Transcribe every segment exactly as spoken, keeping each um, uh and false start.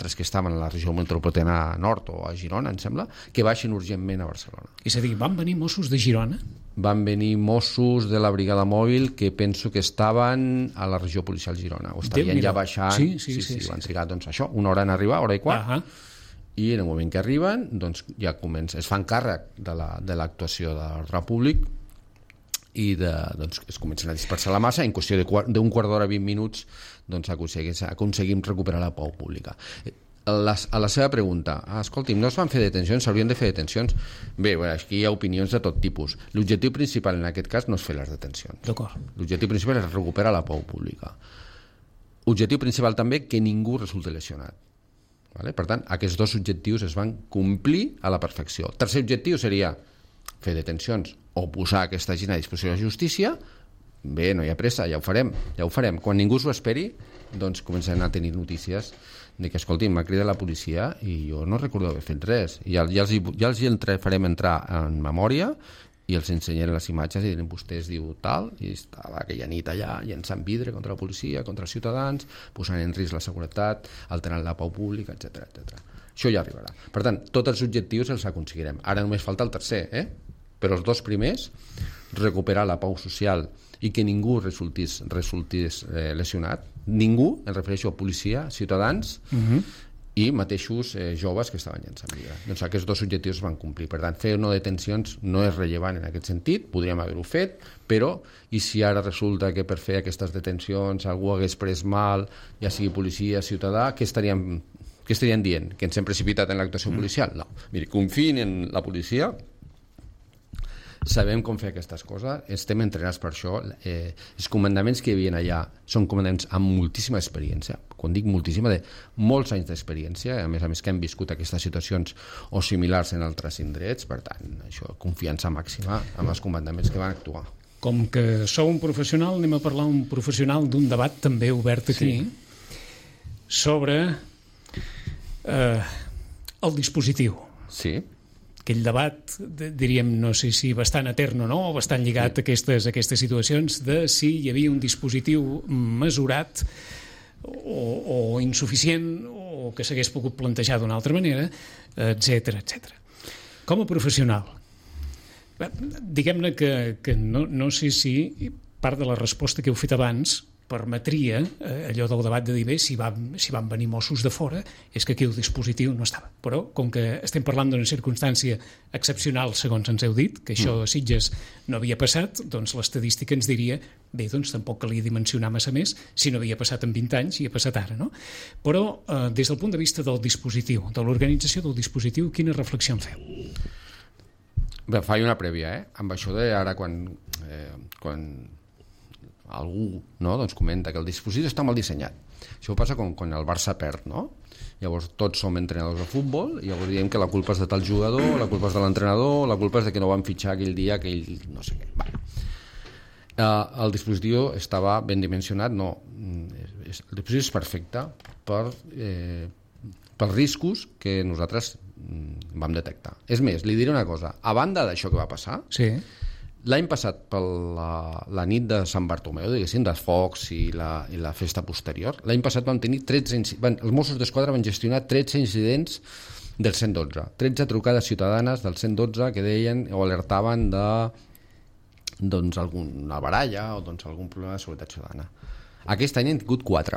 altres que estaven a la regió metropolitana nord o a Girona, em sembla, que baixin urgentment a Barcelona. És a dir, van venir Mossos de Girona? Van venir Mossos de la brigada mòbil que penso que estaven a la regió policial Girona, o estarien ja baixant. Sí, sí, sí, sí, sí, sí, van sí. trigar, doncs, això, una hora en arribar, hora i quart, uh -huh. i en el moment que arriben, doncs, ja comença, es fan càrrec de la, de l'actuació del Repúblic i de, doncs, es comencen a dispersar la massa. En qüestió d'un quart d'hora, vint minuts, doncs, aconseguim recuperar la pau pública. A la, a la seva pregunta, ah, escolti'm, no es van fer detencions, s'haurien de fer detencions. Bé, bueno, aquí hi ha opinions de tot tipus. L'objectiu principal en aquest cas no és fer les detencions. D'acord. L'objectiu principal és recuperar la pau pública. Objectiu principal també que ningú resulti lesionat. Vale? Per tant, aquests dos objectius es van complir a la perfecció. El tercer objectiu seria fer detencions o posar aquesta gent a disposició de la justícia. Bé, no hi ha pressa, ja ho farem, ja ho farem. Quan ningú s'ho esperi, doncs comencen a tenir notícies de que, escolti, m'ha cridat la policia i jo no recordo haver fet res. I ja, ja els, ja els entre, farem entrar en memòria i els ensenyaré les imatges i diran, vostè es diu tal, i estava aquella nit allà llançant vidre contra la policia, contra els ciutadans, posant en risc la seguretat, alterant la pau pública, etcètera, etcètera. Això ja arribarà. Per tant, tots els objectius els aconseguirem. Ara només falta el tercer, eh? Però els dos primers, recuperar la pau social i que ningú resultís, resultís eh, lesionat, ningú, em refereixo a policia, ciutadans, uh-huh. i mateixos eh, joves que estaven llançant vidre. Doncs aquests dos objectius es van complir. Per tant, fer no detencions no és rellevant en aquest sentit, podríem haver-ho fet, però i si ara resulta que per fer aquestes detencions algú hagués pres mal, ja sigui policia, ciutadà, què estaríem, què estarien dient? Que ens hem precipitat en l'actuació mm. policial? No. Miri, confiïn en la policia, sabem com fer aquestes coses, estem entrenats per això. Eh, els comandaments que hi havia allà són comandaments amb moltíssima experiència, quan dic moltíssima, de molts anys d'experiència, a més a més que han viscut aquestes situacions o similars en altres indrets, per tant, això, confiança màxima amb els comandaments que van actuar. Com que sou un professional, anem a parlar un professional d'un debat també obert aquí, sí. sobre eh, el dispositiu. Sí. Aquell debat, diríem, no sé si bastant etern o no, bastant lligat sí. a, aquestes, a aquestes situacions de si hi havia un dispositiu mesurat o, o insuficient o que s'hagués pogut plantejar d'una altra manera, etcètera, etcètera. Com a professional, diguem-ne que, que no, no sé si part de la resposta que heu fet abans permetria eh, allò del debat de dir bé, si, va, si van venir Mossos de fora és que aquí el dispositiu no estava, però com que estem parlant d'una circumstància excepcional segons ens heu dit, que això a Sitges no havia passat, doncs l'estadística ens diria bé, doncs tampoc calia dimensionar massa més si no havia passat en vint anys i ha passat ara, no? Però eh, des del punt de vista del dispositiu, de l'organització del dispositiu, quina reflexió en feu? Bé, faig una prèvia, eh? Amb això de ara quan, eh, quan algú no, doncs comenta que el dispositiu està mal dissenyat. Això passa quan, quan el Barça perd, no? Llavors tots som entrenadors de futbol i llavors diem que la culpa és de tal jugador, la culpa és de l'entrenador, la culpa és de que no van fitxar aquell dia, aquell no sé què. Vale. Uh, el dispositiu estava ben dimensionat, no. El dispositiu és perfecte per, eh, pels riscos que nosaltres mm, vam detectar. És més, li diré una cosa. A banda d'això que va passar, sí. l'any passat, per la, la nit de Sant Bartomeu, diguéssim, dels focs i la, i la festa posterior, l'any passat vam tenir tretze van, els Mossos d'Esquadra van gestionar tretze incidents del cent dotze, tretze trucades ciutadanes del cent dotze que deien o alertaven de doncs, alguna baralla o doncs, algun problema de seguretat ciutadana. Aquest any hem tingut quatre.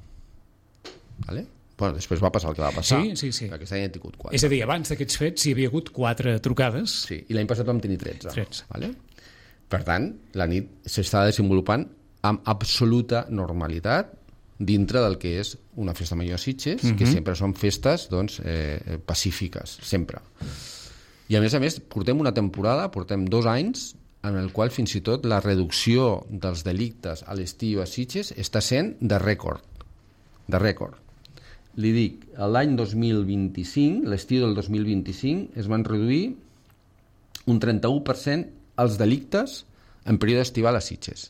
Vale? Bueno, després va passar el que va passar. Sí, sí, sí. Aquest any hem tingut quatre. És a dir, abans d'aquests fets hi havia hagut quatre trucades. Sí, i l'any passat vam tenir tretze. tretze. Vale? Per tant, la nit s'està desenvolupant amb absoluta normalitat dintre del que és una festa major a Sitges, uh-huh. que sempre són festes doncs, eh, pacífiques, sempre. I a més a més, portem una temporada, portem dos anys, en el qual fins i tot la reducció dels delictes a l'estiu a Sitges està sent de rècord. De rècord. Li dic, l'any dos mil vint-i-cinc, l'estiu del dos mil vint-i-cinc, es van reduir un trenta-u per cent els delictes en període estival a Sitges.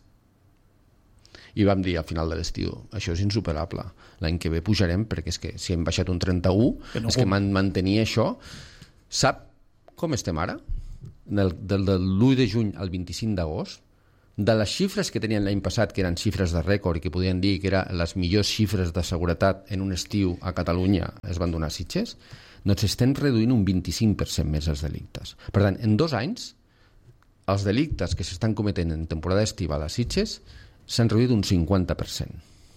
I vam dir al final de l'estiu, això és insuperable. L'any que ve pujarem, perquè és que si hem baixat un trenta-u, que no és que man- mantenir això... Sap com estem ara? Del, del, del l'u de juny al vint-i-cinc d'agost, de les xifres que tenien l'any passat, que eren xifres de rècord i que podien dir que eren les millors xifres de seguretat en un estiu a Catalunya es van donar a Sitges, doncs estem reduint un vint-i-cinc per cent més els delictes. Per tant, en dos anys, els delictes que s'estan cometent en temporada estival a Sitges s'han reduït un cinquanta per cent.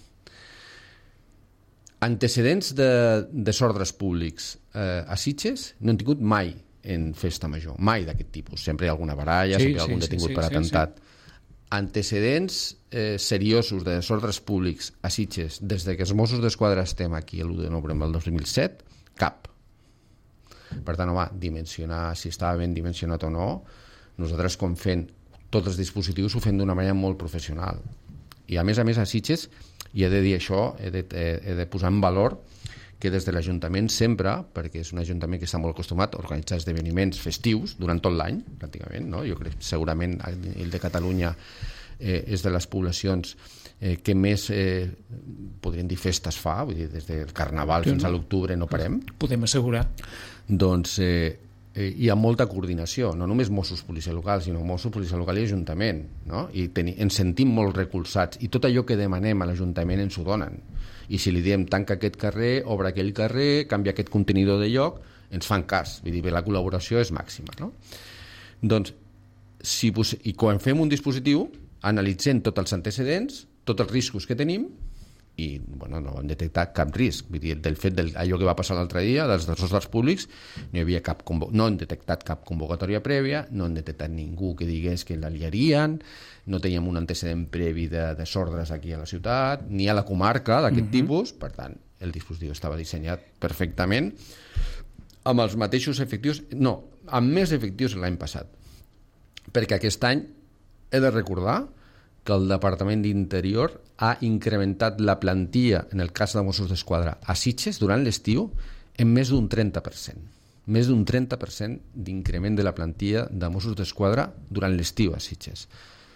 Antecedents de desordres públics eh, a Sitges no han tingut mai en festa major, mai d'aquest tipus. Sempre hi ha alguna baralla, sí, sempre hi ha algun sí, detingut sí, per sí, atemptat. Sí, sí. Antecedents eh, seriosos de desordres públics a Sitges des de que els Mossos d'Esquadra estem aquí l'u de novembre del dos mil set, cap. Per tant, home, dimensionar si estava ben dimensionat o no, nosaltres com fent tots els dispositius ho fem d'una manera molt professional. I a més a més a Sitges, i he de dir això, he de, he de posar en valor que des de l'Ajuntament sempre, perquè és un ajuntament que està molt acostumat a organitzar esdeveniments festius durant tot l'any, pràcticament, no? Jo crec que segurament el de Catalunya eh, és de les poblacions eh, que més, eh, podríem dir, festes fa, vull dir, des del Carnaval fins a l'octubre no parem. Podem assegurar. Doncs eh, eh, hi ha molta coordinació, no només Mossos, policia local, sinó Mossos, policia local i Ajuntament, no? I teni, ens sentim molt recolzats, i tot allò que demanem a l'Ajuntament ens ho donen. I si li diem tanca aquest carrer, obre aquell carrer, canvia aquest contenidor de lloc, ens fan cas, vull dir, la col·laboració és màxima, no? Doncs, si, i quan fem un dispositiu, analitzem tots els antecedents, tots els riscos que tenim, i bueno, no hem detectat cap risc. Vull dir, del fet d'allò que va passar l'altre dia, dels desordres públics, no hi havia cap convo- no hem detectat cap convocatòria prèvia, no hem detectat ningú que digués que la liarien, no teníem un antecedent previ de desordres aquí a la ciutat, ni a la comarca d'aquest uh-huh. tipus, per tant, el dispositiu estava dissenyat perfectament, amb els mateixos efectius, no, amb més efectius l'any passat. Perquè aquest any he de recordar que el Departament d'Interior ha incrementat la plantilla, en el cas de Mossos d'Esquadra, a Sitges durant l'estiu en més d'un trenta per cent. Més d'un trenta per cent d'increment de la plantilla de Mossos d'Esquadra durant l'estiu a Sitges.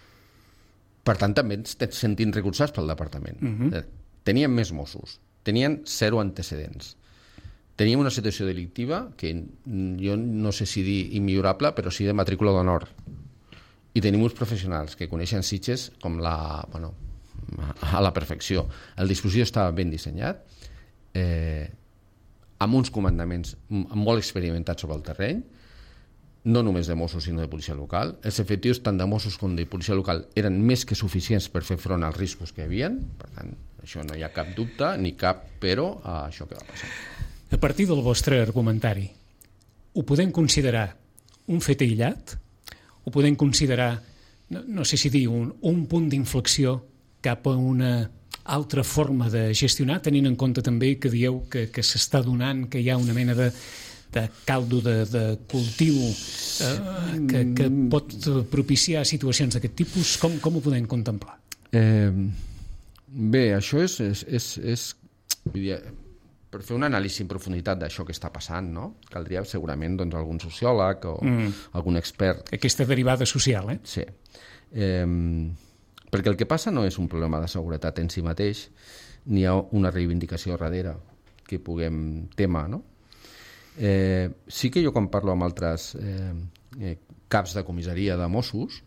Per tant, també ens sentim recolzats pel departament. Uh-huh. Teníem més Mossos, tenien zero antecedents. Teníem una situació delictiva que jo no sé si dir immillorable, però sí de matrícula d'honor. I tenim uns professionals que coneixen Sitges com la, bueno, a la perfecció. El dispositiu estava ben dissenyat, eh, amb uns comandaments molt experimentats sobre el terreny, no només de Mossos sinó de policia local. Els efectius tant de Mossos com de policia local eren més que suficients per fer front als riscos que hi havia, per tant, això no hi ha cap dubte ni cap però a això que va passar. A partir del vostre argumentari, ho podem considerar un fet aïllat? Ho podem considerar, no, no sé si dir, un, un punt d'inflexió cap a una altra forma de gestionar, tenint en compte també que dieu que, que s'està donant, que hi ha una mena de de caldo de, de cultiu eh, que, que pot propiciar situacions d'aquest tipus, com, com ho podem contemplar? Eh, bé, això és, és, és, és vull dir, per fer una anàlisi en profunditat d'això que està passant, no? Caldria segurament doncs, algun sociòleg o mm. algun expert. Aquesta derivada social, eh? Sí. Eh, perquè el que passa no és un problema de seguretat en si mateix, ni hi ha una reivindicació darrere que puguem tema, no? Eh, sí que jo quan parlo amb altres eh, eh, caps de comissaria de Mossos,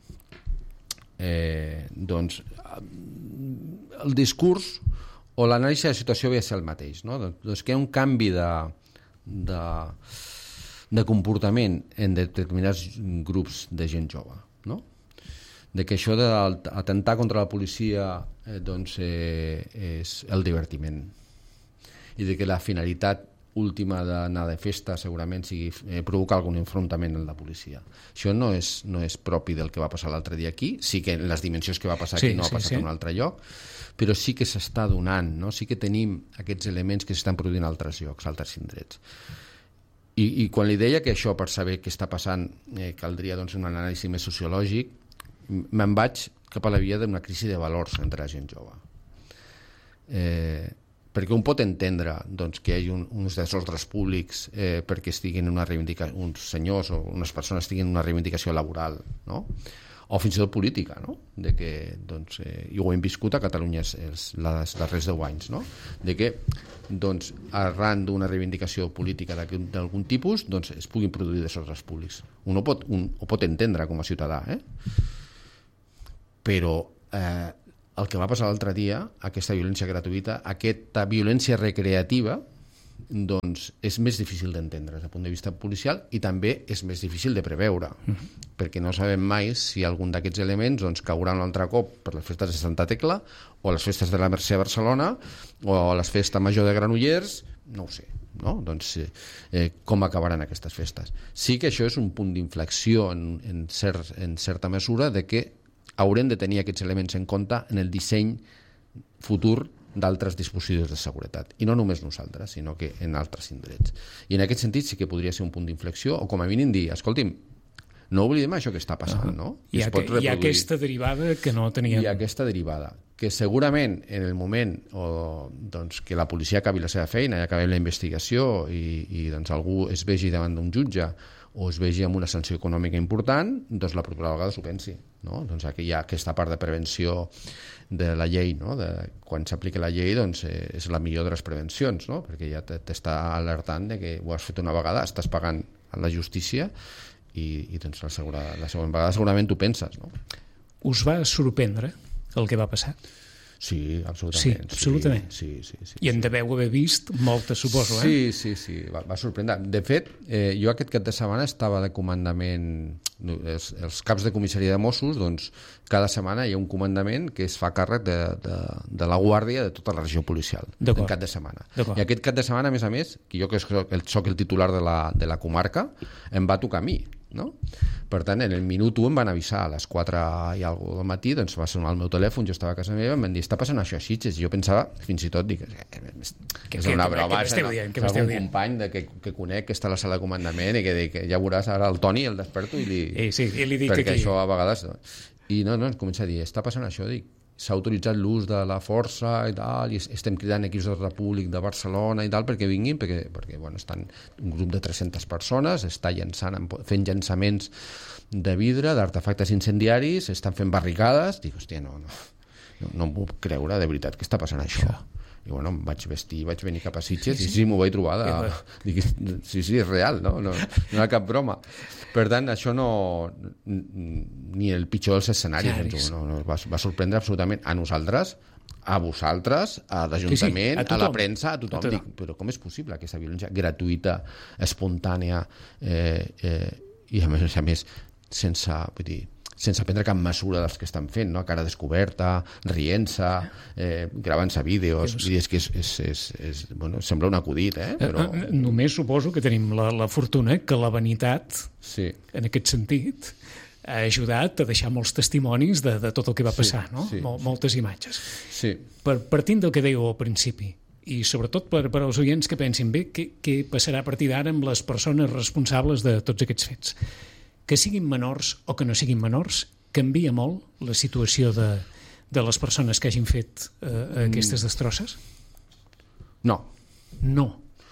eh, doncs el discurs o l'anàlisi de la situació ve a ser el mateix, no? Doncs que hi ha un canvi de, de, de comportament en determinats grups de gent jove, no? De que això d'atemptar contra la policia eh, doncs, eh, és el divertiment i de que la finalitat última d'anar de festa segurament sigui eh, provocar algun enfrontament en la policia. Això no és, no és propi del que va passar l'altre dia aquí, sí que en les dimensions que va passar aquí sí, no ha passat sí, sí. en un altre lloc, però sí que s'està donant, no? Sí que tenim aquests elements que s'estan produint a altres llocs, a altres indrets. I, i quan li deia que això, per saber què està passant, eh, caldria doncs, un anàlisi més sociològic, me'n vaig cap a la via d'una crisi de valors entre la gent jove. Eh, perquè un pot entendre doncs, que hi hagi un, uns desordres públics eh, perquè estiguin una reivindicació, uns senyors o unes persones estiguin en una reivindicació laboral, no? O fins i tot política, no? De que, doncs, eh, i ho hem viscut a Catalunya els, els darrers deu anys, no? De que doncs, arran d'una reivindicació política d'algun tipus doncs, es puguin produir desordres públics. Un ho pot, un, ho pot entendre com a ciutadà, eh? però eh, el que va passar l'altre dia, aquesta violència gratuïta, aquesta violència recreativa, doncs és més difícil d'entendre des del punt de vista policial i també és més difícil de preveure, uh-huh. perquè no sabem mai si algun d'aquests elements doncs, caurà un altre cop per les festes de Santa Tecla o les festes de la Mercè a Barcelona o les festes major de Granollers, no ho sé, no? Doncs eh, com acabaran aquestes festes. Sí que això és un punt d'inflexió en, en, cert, en certa mesura de que haurem de tenir aquests elements en compte en el disseny futur d'altres dispositius de seguretat. I no només nosaltres, sinó que en altres indrets. I en aquest sentit sí que podria ser un punt d'inflexió, o com a mínim dir, escolti'm, no oblidem això que està passant, no? Hi ha, que, hi ha aquesta derivada que no teníem. Hi ha aquesta derivada, que segurament en el moment o, doncs, que la policia acabi la seva feina i acabi la investigació i, i doncs, algú es vegi davant d'un jutge o es vegi amb una sanció econòmica important, doncs la propera vegada s'ho pensi. No? Doncs aquí hi ha aquesta part de prevenció de la llei, no? De, quan s'aplica la llei doncs, eh, és la millor de les prevencions, no? Perquè ja t'està alertant de que ho has fet una vegada, estàs pagant a la justícia i, i doncs, la, segura, la següent vegada segurament t'ho penses. No? Us va sorprendre el que va passar? Sí, absolutament. Sí, absolutament. Sí, sí, sí, sí, I en sí. deveu haver vist moltes, suposo, eh? Sí, sí, sí, va, va sorprendre. De fet, eh, jo aquest cap de setmana estava de comandament, els, els caps de comissaria de Mossos, doncs cada setmana hi ha un comandament que es fa càrrec de, de, de la guàrdia de tota la regió policial, en cap de setmana. I aquest cap de setmana, a més a més, que jo que soc el, soc el titular de la, de la comarca, em va tocar a mi. No? Per tant, en el minut u em van avisar a les quatre i alguna del matí, doncs va sonar el meu telèfon, jo estava a casa meva, em van dir, està passant això a Sitges, i jo pensava, fins i tot, dic, eh, que és una broma, és algun company de que, que conec que està a la sala de comandament i que dic, ja veuràs ara el Toni, el desperto i li, eh, sí, i li dic perquè que això a vegades no. I no, no, ens comença a dir, està passant això, dic, s'ha autoritzat l'ús de la força i tal, i estem cridant equips d'ordre públic de Barcelona i tal perquè vinguin, perquè, perquè bueno, estan un grup de tres-centes persones, està llançant, fent llançaments de vidre, d'artefactes incendiaris, estan fent barricades, dic, hòstia, no, no, no, no em puc creure de veritat que està passant això. I bueno, em vaig vestir, vaig venir cap a Sitges i sí, m'ho vaig trobar de... Dic, sí, sí, és real, no? No, no era cap broma. Per tant, això no... ni el pitjor dels escenaris no, no, va, va sorprendre absolutament a nosaltres, a vosaltres, a l'Ajuntament, sí, sí, a, a la premsa, a tothom. A tothom. Dic, però com és possible aquesta violència gratuïta, espontània eh, eh, i a més a més sense, vull dir, sense prendre cap mesura dels que estan fent, no? Cara descoberta, rient-se, eh, gravant-se vídeos, i és que és, és, és, és, bueno, sembla un acudit, eh? Però... Només suposo que tenim la, la fortuna que la vanitat, sí. En aquest sentit, ha ajudat a deixar molts testimonis de, de tot el que va passar, sí, no? Sí, Mol, moltes imatges. Sí. Per, partint del que dèieu al principi, i sobretot per, per als oients que pensin bé què, què passarà a partir d'ara amb les persones responsables de tots aquests fets. Que siguin menors o que no siguin menors, canvia molt la situació de, de les persones que hagin fet eh, aquestes destrosses? No. No.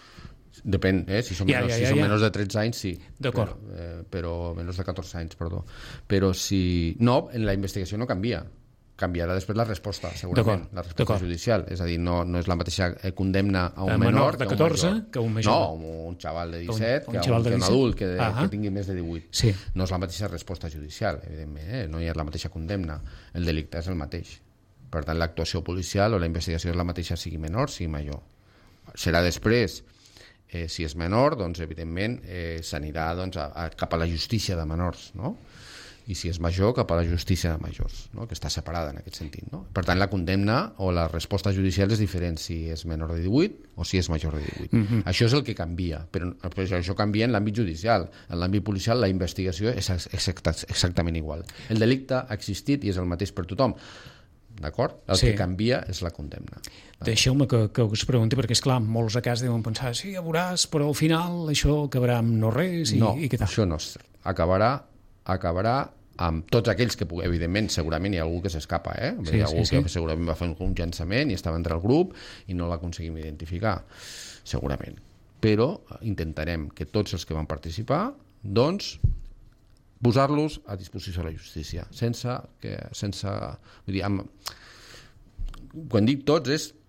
Depèn, eh? Si són, ja, menors, ja, ja, si són ja. menors de tretze anys, sí. D'acord. Però, eh, però menors de catorze anys, perdó. Però si... No, en la investigació no canvia. Canviarà després la resposta, segurament, la resposta judicial. És a dir, no, no és la mateixa condemna a un a menor, menor de catorze que a un major. No, un xaval de disset un, que, un, un, que un adult que, de, que tingui més de divuit. Sí. No és la mateixa resposta judicial, evidentment, eh? No hi ha la mateixa condemna. El delicte és el mateix. Per tant, l'actuació policial o la investigació és la mateixa, sigui menor, sigui major. Serà després, eh, si és menor, doncs, evidentment, eh, s'anirà doncs, a, a, cap a la justícia de menors, no? I si és major, cap a la justícia de majors, no? Que està separada en aquest sentit. No? Per tant, la condemna o la resposta judicial és diferent si és menor de divuit o si és major de divuit. Mm-hmm. Això és el que canvia, però, però això canvia en l'àmbit judicial. En l'àmbit policial la investigació és exacta, exactament igual. El delicte ha existit i és el mateix per tothom. D'acord? El sí. que canvia és la condemna. Deixeu-me que, que us pregunti, perquè és clar, molts a casa deuen pensar, sí, ja veuràs, però al final això acabarà amb no res i, no, i què tal? Això no és cert. Acabarà, acabarà amb tots aquells que, evidentment, segurament hi ha algú que s'escapa, eh? Sí, hi ha algú sí, sí. que segurament va fer un llançament i estava entre el grup i no l'aconseguim identificar, segurament. Però intentarem que tots els que van participar, doncs, posar-los a disposició de la justícia, sense que, sense, vull dir, amb, quan dic tots és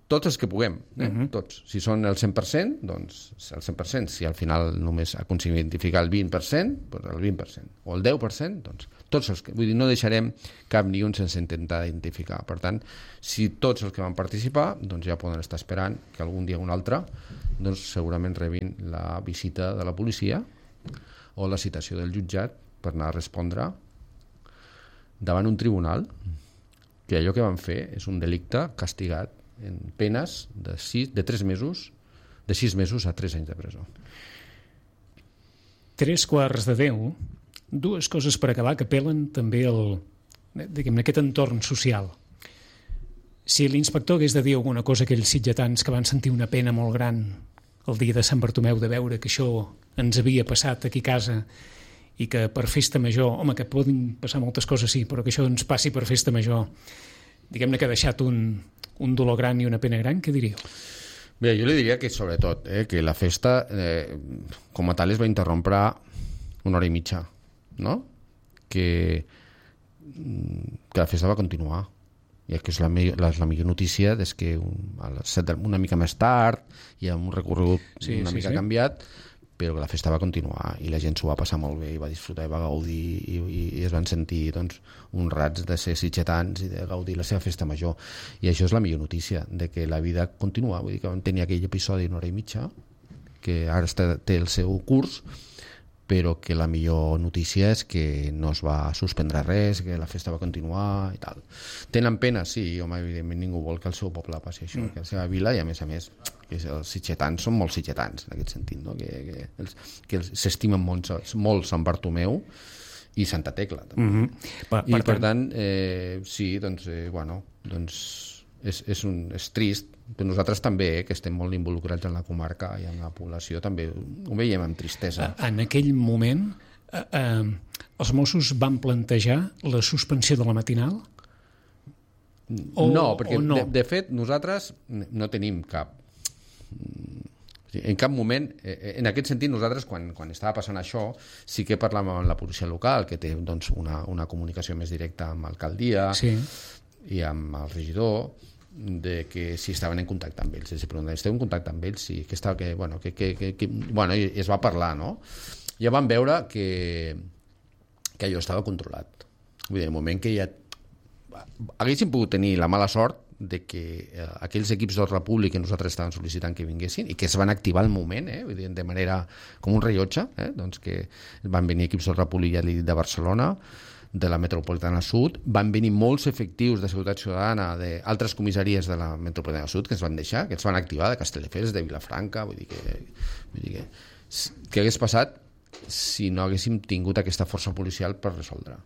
tots els que puguem, eh? Uh-huh. Tots. Si són el cent per cent, doncs el cent per cent. Si al final només aconseguim identificar el vint per cent, doncs el vint per cent. O el deu per cent, doncs tots els que... Vull dir, no deixarem cap ni un sense intentar identificar. Per tant, si tots els que van participar, doncs ja poden estar esperant que algun dia o un altre doncs segurament rebin la visita de la policia o la citació del jutjat per anar a respondre davant un tribunal que allò que van fer és un delicte castigat en penes de, sis, de tres mesos, de sis mesos a tres anys de presó. Tres quarts de deu, dues coses per acabar que apel·len també al, diguem-ne, aquest entorn social. Si l'inspector hagués de dir alguna cosa a aquells sitgetans que van sentir una pena molt gran el dia de Sant Bartomeu de veure que això ens havia passat aquí a casa i que per festa major, home, que poden passar moltes coses, sí, però que això ens passi per festa major, diguem-ne que ha deixat un, un dolor gran i una pena gran, què diríeu? Bé, jo li diria que sobretot, eh, que la festa eh, com a tal es va interrompre una hora i mitja, no? Que, que la festa va continuar. I que és la, la, la millor notícia és que un, a les set, una mica més tard hi ha un recorregut sí, una sí, mica sí. canviat, però que la festa va continuar i la gent s'ho va passar molt bé i va disfrutar i va gaudir i, i, i es van sentir doncs, uns rats de ser sitgetans i de gaudir la seva festa major. I això és la millor notícia, de que la vida continua. Vull dir que vam tenir aquell episodi d'una hora i mitja que ara està, té el seu curs, però que la millor notícia és que no es va suspendre res, que la festa va continuar i tal. Tenen pena, sí, home, evidentment ningú vol que el seu poble passi això, mm. que la seva vila, i a més a més, que els sitgetans són molt sitgetans, en aquest sentit, no? que, que, els, que els, s'estimen molt, molt Sant Bartomeu i Santa Tecla. També. Mm-hmm. Pa, I per, per tant, eh, sí, doncs, eh, bueno, doncs és, és, un, és trist, però nosaltres també, eh, que estem molt involucrats en la comarca i en la població, també ho veiem amb tristesa. En aquell moment, eh, eh, els Mossos van plantejar la suspensió de la matinal? O, no, perquè o no? De, de fet nosaltres no tenim cap... En cap moment, eh, en aquest sentit, nosaltres, quan, quan estava passant això, sí que parlàvem amb la policia local, que té doncs, una, una comunicació més directa amb l'alcaldia sí. i amb el regidor, de que si estaven en contacte amb ells. Si preguntaven, esteu en contacte amb ells? Sí, que estava, que, bueno, que, que, que, que, bueno, i es va parlar, no? Ja vam veure que, que allò estava controlat. Vull dir, en el moment que ja haguéssim pogut tenir la mala sort de que eh, aquells equips d'ordre públic que nosaltres estàvem sol·licitant que vinguessin i que es van activar al moment, eh, vull dir, de manera com un rellotge, eh, doncs que van venir equips d'ordre públic, ja li he dit, de Barcelona, de la Metropolitana Sud, van venir molts efectius de Seguretat Ciutadana d'altres comissaries de la Metropolitana Sud que ens van deixar, que ens van activar, de Castelldefels, de Vilafranca, vull dir que, vull dir que què hagués passat si no haguéssim tingut aquesta força policial per resoldre.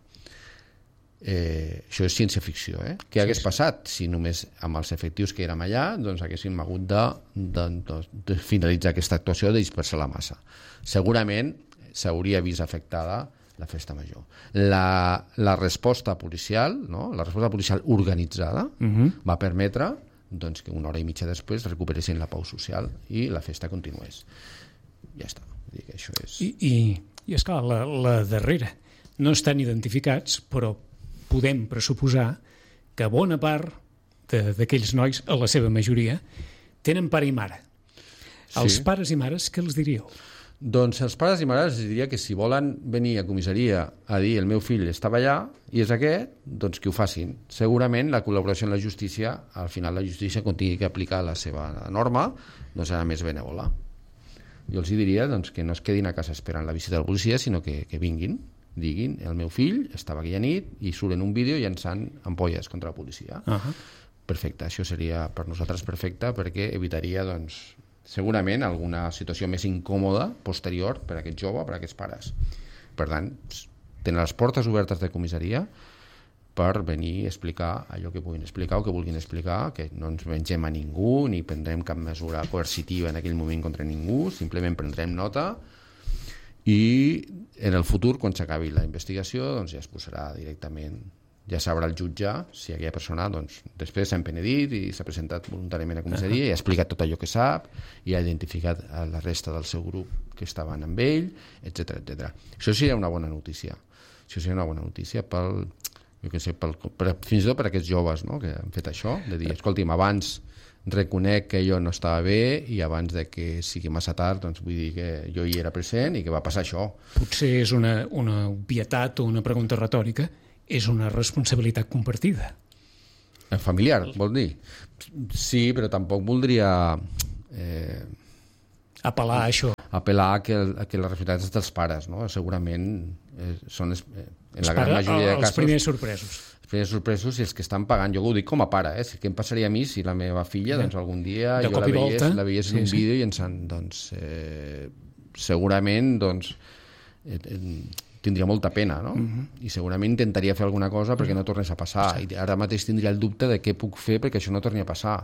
Eh, això és ciència-ficció, eh? Què hagués sí, passat si només amb els efectius que érem allà doncs haguéssim hagut de, de, de, de finalitzar aquesta actuació, de dispersar la massa? Segurament s'hauria vist afectada la festa major. La, la resposta policial, no? La resposta policial organitzada uh-huh. va permetre doncs, que una hora i mitja després recuperessin la pau social i la festa continués. Ja està. Vull dir que això és... I, i, i esclar, la, la darrera no estan identificats, però podem pressuposar que bona part d'aquells nois, a la seva majoria, tenen pare i mare. Sí. Els pares i mares, què els diríeu? Doncs els pares i mares els diria que si volen venir a comissaria a dir el meu fill estava allà i és aquest, doncs que ho facin. Segurament la col·laboració amb la justícia, al final la justícia, quan tingui que aplicar la seva norma, doncs serà més benèvola. Jo els diria doncs, que no es quedin a casa esperant la visita de la policia, sinó que, que vinguin, diguin, el meu fill estava aquella nit i surt en un vídeo llançant ampolles contra la policia. Uh-huh. Perfecte, això seria per nosaltres perfecte perquè evitaria, doncs, segurament alguna situació més incòmoda posterior per a aquest jove, per a aquests pares. Per tant, tenen les portes obertes de comissaria per venir a explicar allò que puguin explicar o que vulguin explicar, que no ens vengem a ningú ni prendrem cap mesura coercitiva en aquell moment contra ningú, simplement prendrem nota i en el futur, quan s'acabi la investigació, doncs ja es posarà directament, ja sabrà el jutge si aquella persona doncs, després s'ha empenedit i s'ha presentat voluntàriament a comissaria uh-huh. i ha explicat tot allò que sap i ha identificat a la resta del seu grup que estaven amb ell, etcètera, etcètera. Això seria una bona notícia. Això seria una bona notícia pel, jo què sé, pel, per, fins i tot per aquests joves, no?, que han fet això, de dir, escolti'm, abans reconec que jo no estava bé i abans de que sigui massa tard doncs vull dir que jo hi era present i que va passar això. Potser és una, una obvietat o una pregunta retòrica, és una responsabilitat compartida. Familiar, vol dir? Sí, però tampoc voldria eh, apel·lar a això. Apel·lar a que, a que la responsabilitat és dels pares, no? Segurament eh, són les, eh, en la els gran pare, majoria de els casos... primers sorpresos. Els primers sorpresos i els que estan pagant. Jo ho dic com a pare, eh? Què em passaria a mi si la meva filla doncs, algun dia de jo la veiés, volta, la veiés sí, en un sí. vídeo i ens en, doncs, eh, segurament doncs, eh, eh, tindria molta pena, no? Uh-huh. I segurament intentaria fer alguna cosa perquè no tornés a passar. I ara mateix tindria el dubte de què puc fer perquè això no torni a passar.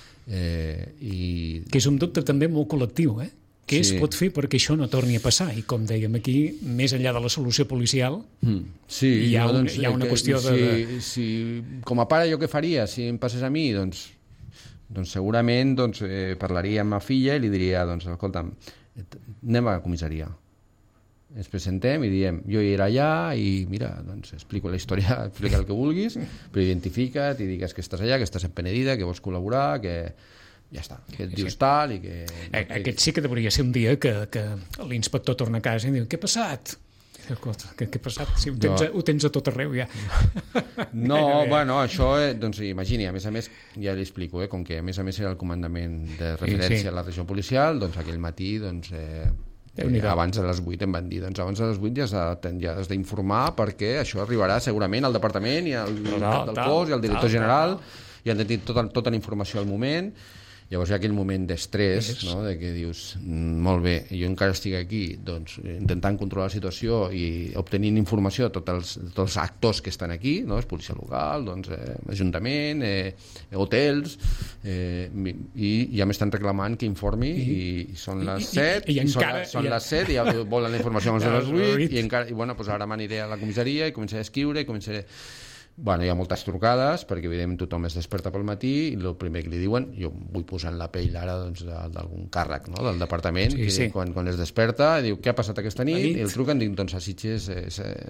Eh, i... Que és un dubte també molt col·lectiu, eh? Què sí. es pot fer perquè això no torni a passar? I com dèiem aquí, més enllà de la solució policial, mm. sí, hi, ha jo, un, doncs, hi ha una que, qüestió si, de... de... Si, com a pare jo què faria si em passés a mi? Doncs, doncs segurament doncs, eh, parlaria amb ma filla i li diria, doncs, escolta'm, anem a la comissaria. Ens presentem i diem, jo hi era allà i mira, doncs explico la història, explica el que vulguis, però identifica't i digues que estàs allà, que estàs empenedida, que vols col·laborar, que ja està, que et dius tal i que... Aquest sí que hauria ser un dia que, que l'inspector torna a casa i diu, què ha passat? Què ha passat? Si ho tens, no. ho tens a tot arreu ja. No, bueno, això, doncs imagini, a més a més, ja li explico, eh, com que a més a més era el comandament de referència sí, sí. a la regió policial, doncs aquell matí, doncs... Eh, Eh, abans de les vuit em van dir doncs abans de les vuit ja has, ja has d'informar perquè això arribarà segurament al departament i al no, cap del tal, cos i al director tal, general tal. I han de tenir tota, tota la informació al moment. Llavors hi ha aquell moment d'estrès, no? De que dius, molt bé, jo encara estic aquí doncs, intentant controlar la situació i obtenint informació de tots els, tots els actors que estan aquí, no? És policia local, doncs, eh, ajuntament, eh, hotels, eh, i ja m'estan reclamant que informi i, i són les set, i, i, i, i encara, són, són les set i ja volen la informació abans de les vuit i, encara, i bueno, doncs ara m'aniré a la comissaria i començaré a escriure i començaré... Bueno, hi ha moltes trucades, perquè evidentment tothom es desperta pel matí i el primer que li diuen, jo vull posar en la pell ara doncs, d'algun càrrec, no? Del departament, sí, que sí. Quan, quan es desperta diu, què ha passat aquesta nit? nit? I el truquen, dic, doncs a Sitges eh,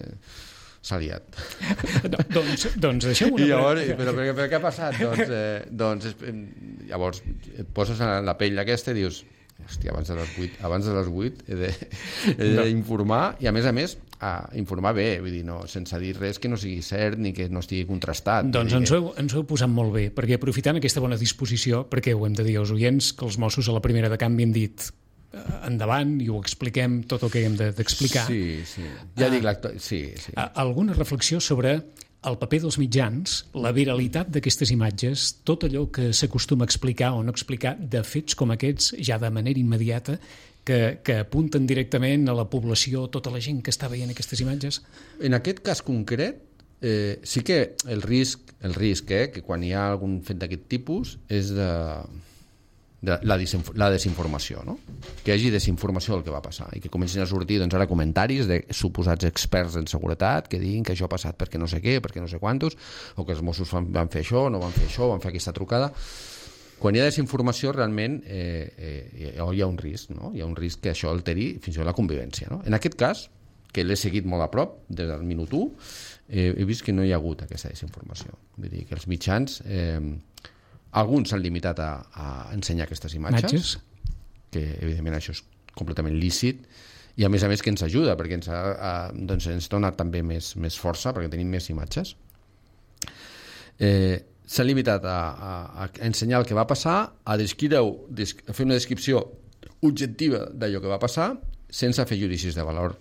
s'ha liat. No, doncs, doncs deixem una... I llavors, però, però, però què ha passat? Doncs, eh, doncs llavors et poses en la pell aquesta i dius, hòstia, abans de les vuit, abans de les vuit he d'informar i a més a més a informar bé, vull dir, no, sense dir res que no sigui cert ni que no estigui contrastat. Doncs ens ho, heu, ens ho heu posat molt bé, perquè aprofitant aquesta bona disposició, perquè ho hem de dir als oients, que els Mossos a la primera de canvi han dit eh, endavant i ho expliquem tot el que hem d'explicar. Sí, sí. Ja dic l'actor... Sí, sí. Alguna reflexió sobre el paper dels mitjans, la viralitat d'aquestes imatges, tot allò que s'acostuma a explicar o no explicar de fets com aquests ja de manera immediata, que, que apunten directament a la població, tota la gent que està veient aquestes imatges? En aquest cas concret, eh, sí que el risc, el risc eh, que quan hi ha algun fet d'aquest tipus és de, de la, la desinformació, no? Que hi hagi desinformació del que va passar i que comencin a sortir doncs, ara comentaris de suposats experts en seguretat que diguin que això ha passat perquè no sé què, perquè no sé quantos, o que els Mossos van, van fer això, no van fer això, van fer aquesta trucada. Quan hi ha desinformació, realment eh, eh, hi ha un risc, no? Hi ha un risc que això alteri fins i tot la convivència, no? En aquest cas, que l'he seguit molt a prop, des del minut u, eh, he vist que no hi ha hagut aquesta desinformació. Vull dir que els mitjans, eh, alguns s'han limitat a, a ensenyar aquestes imatges, imatges, que evidentment això és completament lícit, i a més a més que ens ajuda, perquè ens, ha, a, doncs ens dona també més, més força, perquè tenim més imatges. Eh, s'ha limitat a, a, a ensenyar el que va passar, a, a fer una descripció objectiva d'allò que va passar, sense fer judicis de valor.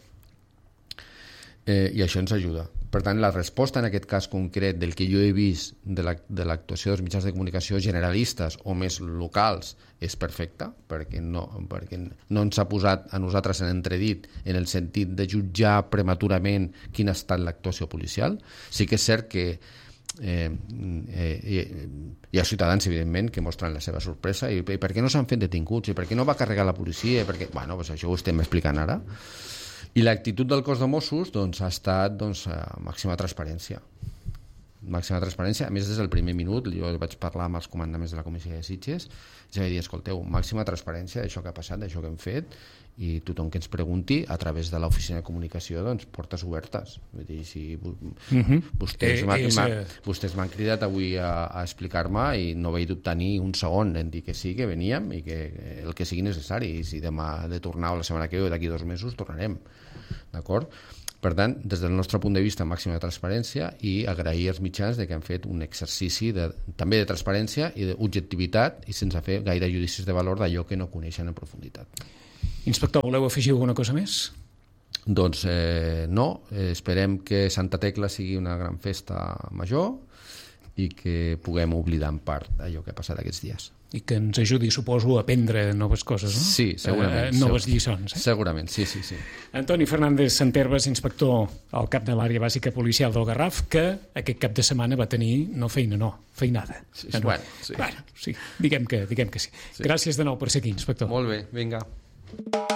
Eh, I això ens ajuda. Per tant, la resposta en aquest cas concret del que jo he vist de l'actuació la, de dels mitjans de comunicació generalistes o més locals és perfecta, perquè no, perquè no ens ha posat a nosaltres en entredit en el sentit de jutjar prematurament quina ha estat l'actuació policial. Sí que és cert que Eh, eh, hi ha ciutadans evidentment que mostren la seva sorpresa i, i per què no s'han fet detinguts i per què no va carregar la policia, perquè, bueno, doncs això ho estem explicant ara, i l'actitud del cos de Mossos doncs, ha estat doncs, a màxima transparència. màxima transparència. A més, des del primer minut, jo vaig parlar amb els comandaments de la comissió de Sitges, ja vaig dir, escolteu, màxima transparència d'això que ha passat, d'això que hem fet, i tothom que ens pregunti a través de l'oficina de comunicació, doncs, portes obertes. Vull dir, si uh-huh. vostès, eh, m'han, vostès m'han cridat avui a, a explicar-me i no vaig dubtar ni un segon en dir que sí, que veníem i que el que sigui necessari, i si demà de tornar o la setmana que ve o d'aquí dos mesos tornarem, d'acord? Per tant, des del nostre punt de vista, màxima transparència, i agrair als mitjans de que han fet un exercici de, també de transparència i d'objectivitat i sense fer gaire judicis de valor d'allò que no coneixen en profunditat. Inspector, voleu afegir alguna cosa més? Doncs eh, no, eh, esperem que Santa Tecla sigui una gran festa major i que puguem oblidar en part allò que ha passat aquests dies. I que ens ajudi, suposo, a aprendre noves coses, no? Sí, segurament. Eh, noves lliçons. Eh? Segurament, sí, sí, sí. Antoni Fernández Santerves, inspector al cap de l'àrea bàsica policial del Garraf, que aquest cap de setmana va tenir, no feina, no, feinada. Sí, sí, bueno, sí. Bueno, sí, diguem que, diguem que sí. sí. Gràcies de nou per ser aquí, inspector. Molt bé, vinga.